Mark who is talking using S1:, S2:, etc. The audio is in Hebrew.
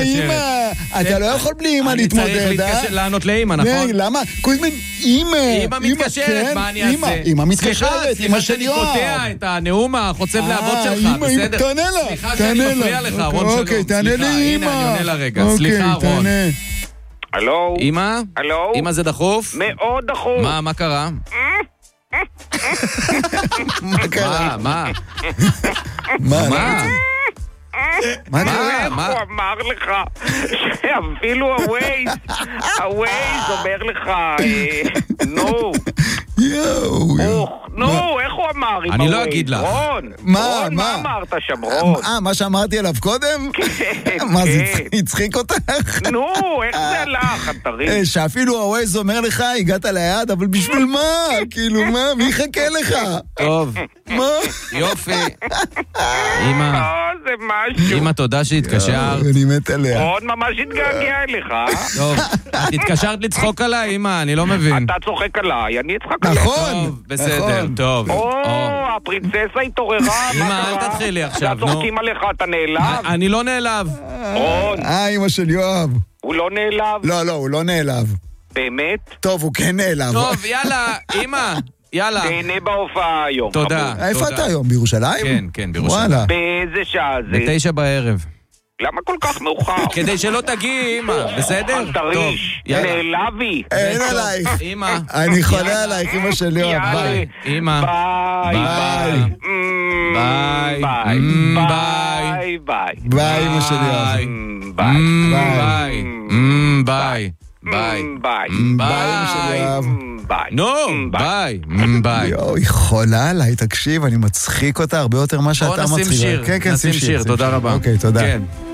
S1: אמא. אתה לא יכול בלי אמא להתמודד,
S2: אני צריך לענות לאמא, נכון?
S1: למה? כל הזמן אמא.
S2: אמא מתקשרת, מה אני אעשה?
S1: אמא מתקשרת, אמא של
S2: שאני
S1: יואב.
S2: קוטע את הנאום החוצב להבות שלך, בסדר?
S1: תענה לה.
S2: סליחה שאני מפריע לך, רון שלום.
S1: אוקיי, תענה לי אמא.
S2: הנה, אני עונה לה רגע, סליחה רון.
S3: הלו?
S2: אמא?
S3: הלו?
S2: אמא זה דחוף?
S3: מאוד דחוף.
S2: מה קרה?
S1: מה קרה?
S2: מה?
S1: מה קרה?
S3: איך הוא אמר לך שאפילו הווייז אומר לך נו, איך הוא אמר?
S2: אני לא אגיד לך.
S3: רון, מה אמרת שם, רון?
S1: מה שאמרתי עליו קודם? מה זה הצחיק אותך?
S3: נו, איך זה הלך, אתרי?
S1: שאפילו הווייז אומר לך, הגעת ליעד, אבל בשביל מה? כאילו מה? מי יחכה לך?
S2: טוב,
S1: מה?
S2: יופי. אמא,
S3: זה משהו.
S2: אמא, תודה שהתקשרת.
S1: אני מת עליה.
S3: רון ממש התגעגע אליך.
S2: טוב, את התקשרת לצחוק עליי, אמא, אני לא מבין.
S3: אתה צוחק עליי, אני אצחק עליך.
S1: נכון.
S2: טוב, בסדר, טוב.
S3: הפרינססה התעוררה.
S2: אמא, אל תתחילי עכשיו, נו.
S3: צוחקים עליך, אתה נעלב?
S2: אני לא נעלב.
S3: רון.
S1: אמא של יואב.
S3: הוא לא נעלב?
S1: לא, הוא לא נעלב.
S3: באמת?
S1: טוב, הוא כן נעלב.
S2: טוב, יאללה, אמא, יאללה.
S3: תהנה בהופעה היום.
S2: תודה.
S1: איפה אתה היום? בירושלים?
S2: כן, בירושלים.
S1: וואלה.
S3: באיזה שעה זה?
S2: 9 בערב.
S3: למה כל כך מאוחר?
S2: כדי שלא תגיעי, אמא, בסדר?
S3: אל תריש, נעלבי.
S1: אין עלייך.
S2: אמא.
S1: אני חולה עלייך, אמא של יואב. ביי.
S2: אמא.
S3: ביי.
S2: ביי.
S3: ביי.
S2: ביי.
S3: ביי.
S1: ביי, אמא של יואב.
S3: ביי.
S2: ביי. ביי. ביי.
S3: ביי.
S1: ביי, אמא של יואב.
S3: ביי.
S2: נו, ביי. ביי.
S1: יואו, היא חולה עליי, תקשיב, אני מצחיק אותה הרבה יותר מה שאתה מצחיק.
S2: בוא נשים שיר.
S1: כן, שים שיר.
S2: תודה רבה.
S1: אוקיי, תודה.
S2: כן.